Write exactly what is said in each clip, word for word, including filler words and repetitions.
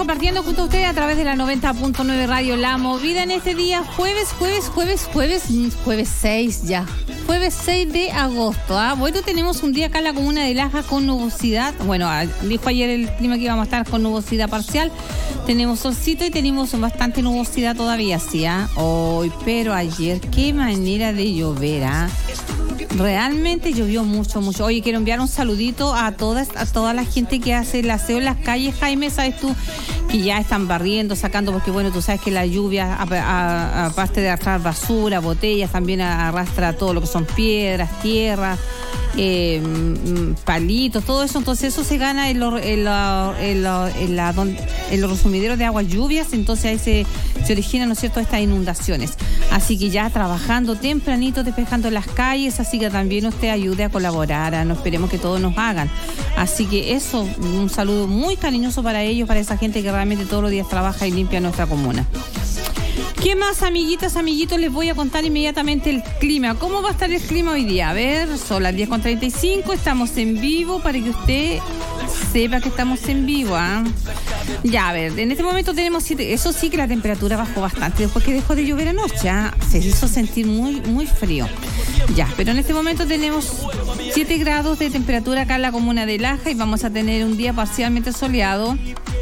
compartiendo junto a ustedes a través de la noventa punto nueve Radio La Movida en este día, jueves, jueves, jueves, jueves, jueves seis ya. Jueves seis de agosto. ¿ah? Bueno, tenemos un día acá en la comuna de Laja con nubosidad. Bueno, dijo ayer el clima que íbamos a estar con nubosidad parcial. Tenemos solcito y tenemos bastante nubosidad todavía, sí. ¿ah? Hoy, pero ayer, qué manera de llover, ¿ah? Realmente llovió mucho, mucho. Oye, quiero enviar un saludito a todas, a toda la gente que hace el aseo en las calles, Jaime, ¿sabes tú? Que ya están barriendo, sacando, porque bueno, tú sabes que la lluvia, aparte de arrastrar basura, botellas, también arrastra todo lo que son piedras, tierra, eh, palitos, todo eso. Entonces eso se gana en los, en la, en la, en la, en los resumideros de aguas lluvias, entonces ahí se, se originan, ¿no es cierto?, estas inundaciones. Así que ya trabajando tempranito, despejando las calles, así que también usted ayude a colaborar, ¿ah? No esperemos que todos nos hagan. Así que eso, un saludo muy cariñoso para ellos, para esa gente que realmente todos los días trabaja y limpia nuestra comuna. ¿Qué más, amiguitas, amiguitos? Les voy a contar inmediatamente el clima. ¿Cómo va a estar el clima hoy día? A ver, son las diez con treinta y cinco, estamos en vivo para que usted sepa que estamos en vivo, ¿ah? Ya, a ver, en este momento tenemos siete, eso sí que la temperatura bajó bastante después que dejó de llover anoche, ¿ah? Se hizo sentir muy, muy frío. Ya, pero en este momento tenemos siete grados de temperatura acá en la comuna de Laja y vamos a tener un día parcialmente soleado.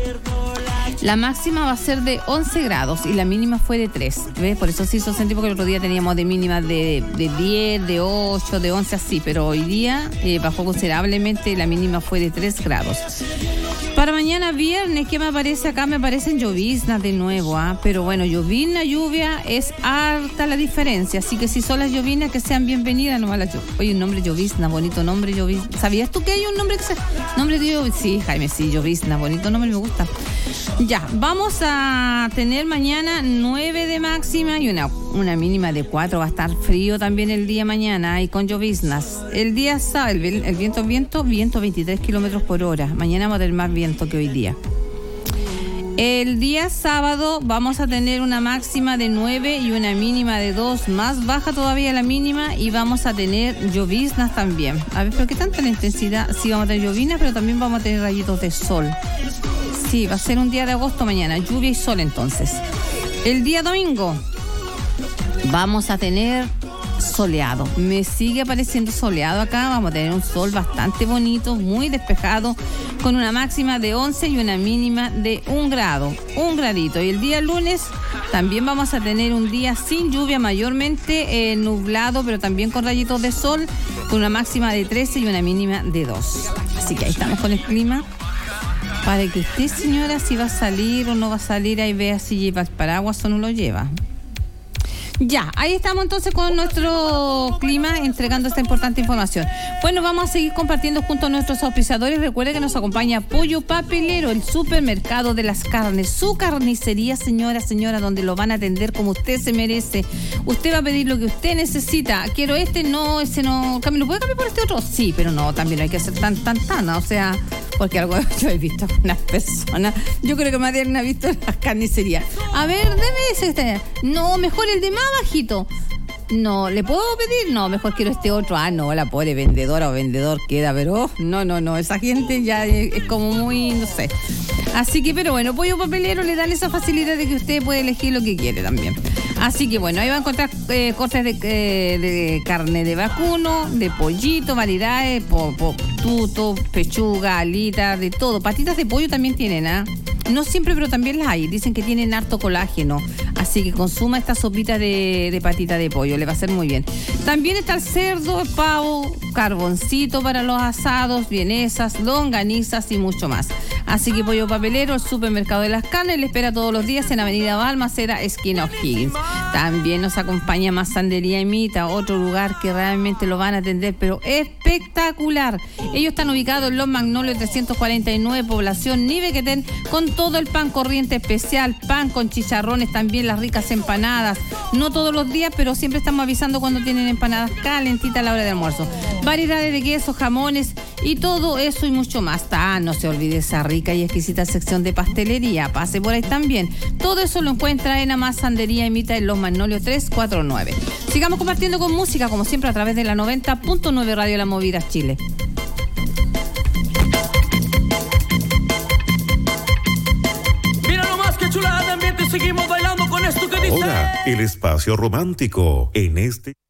La máxima va a ser de once grados y la mínima fue de tres. ¿Ves? Por eso se hizo sentir, porque el otro día teníamos de mínima de, de diez, de ocho, de once, así. Pero hoy día eh, bajó considerablemente, la mínima fue de tres grados. Para mañana viernes, ¿qué me aparece acá? Me aparecen lloviznas de nuevo, ¿ah? Pero bueno, llovizna, lluvia, es harta la diferencia. Así que si son las lloviznas, que sean bienvenidas, no las lloviznas. Oye, un nombre llovizna, bonito nombre, llovizna. ¿Sabías tú que hay un nombre que se... Nombre de llovizna? Sí, Jaime, sí, llovizna, bonito nombre, me gusta. Ya, vamos a tener mañana nueve de máxima y una, una mínima de cuatro. Va a estar frío también el día mañana y con lloviznas. El día sábado, el, el viento, viento, viento veintitrés kilómetros por hora. Mañana vamos a tener más viento que hoy día. El día sábado vamos a tener una máxima de nueve y una mínima de dos, más baja todavía la mínima, y vamos a tener lloviznas también. A ver, ¿pero qué tanta la intensidad? Sí, vamos a tener lloviznas, pero también vamos a tener rayitos de sol. Sí, va a ser un día de agosto mañana, lluvia y sol entonces. El día domingo vamos a tener soleado. Me sigue apareciendo soleado acá. Vamos a tener un sol bastante bonito, muy despejado, con una máxima de once y una mínima de un grado, un gradito. Y el día lunes también vamos a tener un día sin lluvia, mayormente eh, nublado, pero también con rayitos de sol, con una máxima de trece y una mínima de dos. Así que ahí estamos con el clima. Para que usted, señora, si va a salir o no va a salir, ahí vea si lleva el paraguas o no lo lleva. Ya, ahí estamos entonces con nuestro clima, entregando esta importante información. Bueno, vamos a seguir compartiendo junto a nuestros auspiciadores. Recuerde que nos acompaña Pollo Papelero, el supermercado de las carnes, su carnicería, señora, señora, donde lo van a atender como usted se merece. Usted va a pedir lo que usted necesita. Quiero este, no, ese no. ¿Lo puede cambiar por este otro? Sí, pero no, también no hay que ser tan, tan, tan, o sea, porque algo yo he visto con unas personas. Yo creo que más de alguien ha visto en las carnicerías. A ver, deme ese. Este. No, mejor el de más bajito. No, ¿le puedo pedir? No, mejor quiero este otro. Ah, no, la pobre vendedora o vendedor queda, pero no, no, no, esa gente ya es, es como muy, no sé. Así que, pero bueno, Pollo Papelero le dan esa facilidad de que usted puede elegir lo que quiere también. Así que bueno, ahí va a encontrar eh, cortes de, eh, de carne de vacuno, de pollito, variedades, po, po, tuto, pechuga, alitas, de todo. Patitas de pollo también tienen, ¿ah? ¿eh? No siempre, pero también las hay. Dicen que tienen harto colágeno. Así que consuma esta sopita de, de patita de pollo. Le va a hacer muy bien. También está el cerdo, el pavo, carboncito para los asados, vienesas, longanizas y mucho más. Así que Pollo Papelero, el supermercado de las carnes, le espera todos los días en Avenida Balmaceda, esquina O'Higgins. También nos acompaña Masandería Emita, otro lugar que realmente lo van a atender, pero espectacular. Ellos están ubicados en Los Magnolios trescientos cuarenta y nueve, población Nivequetén, con todo el pan corriente especial, pan con chicharrones, también las ricas empanadas. No todos los días, pero siempre estamos avisando cuando tienen empanadas calentitas a la hora de almuerzo. Variedades de quesos, jamones y todo eso y mucho más. Ah, no se olvide esa rica y exquisita sección de pastelería. Pase por ahí también. Todo eso lo encuentra en Amasandería Emita en Los Magnolios trescientos cuarenta y nueve. Sigamos compartiendo con música, como siempre, a través de la noventa punto nueve Radio La Movida Chile. seguimos bailando con esto que dice. Ahora, el espacio romántico en este...